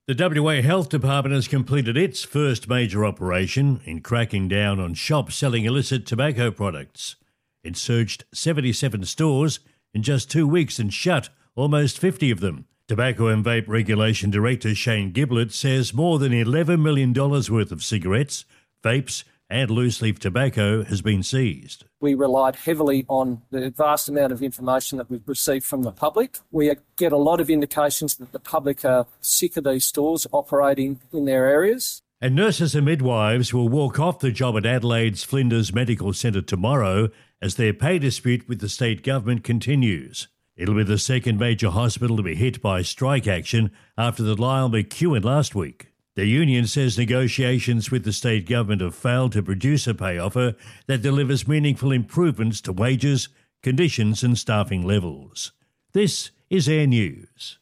The WA Health Department has completed its first major operation in cracking down on shops selling illicit tobacco products. It searched 77 stores in just 2 weeks and shut almost 50 of them. Tobacco and Vape Regulation Director Shane Giblett says more than $11 million worth of cigarettes, vapes and loose-leaf tobacco has been seized. We relied heavily on the vast amount of information that we've received from the public. We get a lot of indications that the public are sick of these stores operating in their areas. And nurses and midwives will walk off the job at Adelaide's Flinders Medical Centre tomorrow as their pay dispute with the state government continues. It'll be the second major hospital to be hit by strike action after the Lyle McEwen last week. The union says negotiations with the state government have failed to produce a pay offer that delivers meaningful improvements to wages, conditions and staffing levels. This is Air News.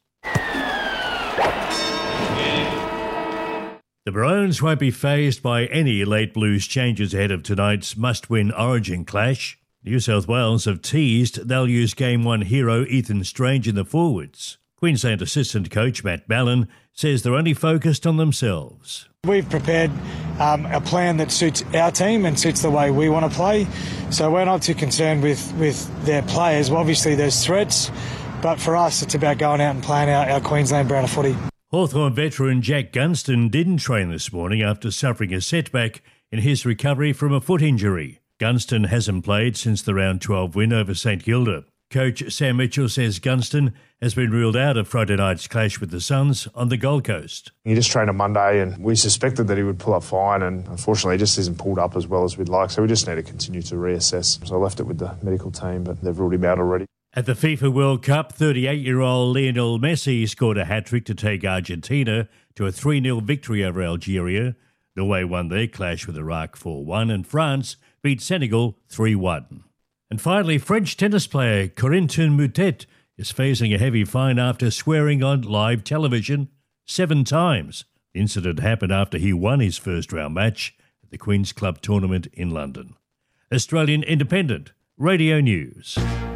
The Maroons won't be fazed by any late Blues changes ahead of tonight's must-win Origin clash. New South Wales have teased they'll use Game 1 hero Ethan Strange in the forwards. Queensland assistant coach Matt Ballin says they're only focused on themselves. We've prepared a plan that suits our team and suits the way we want to play. So we're not too concerned with their players. Well, obviously there's threats, but for us it's about going out and playing our Queensland brand of footy. Hawthorn veteran Jack Gunston didn't train this morning after suffering a setback in his recovery from a foot injury. Gunston hasn't played since the round 12 win over St Kilda. Coach Sam Mitchell says Gunston has been ruled out of Friday night's clash with the Suns on the Gold Coast. He just trained on Monday and we suspected that he would pull up fine, and unfortunately he just isn't pulled up as well as we'd like, so we just need to continue to reassess. So I left it with the medical team, but they've ruled him out already. At the FIFA World Cup, 38-year-old Lionel Messi scored a hat-trick to take Argentina to a 3-0 victory over Algeria. Norway won their clash with Iraq 4-1 and France beat Senegal 3-1. And finally, French tennis player Corentin Moutet is facing a heavy fine after swearing on live television 7 times. The incident happened after he won his first-round match at the Queen's Club tournament in London. Australian Independent Radio News.